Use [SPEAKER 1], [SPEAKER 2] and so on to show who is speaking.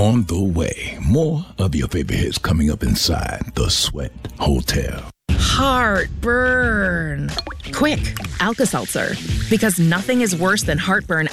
[SPEAKER 1] on the way. More of your favorite hits coming up inside the Sweat Hotel.
[SPEAKER 2] Heartburn. Quick, Alka-Seltzer. Because nothing is worse than heartburn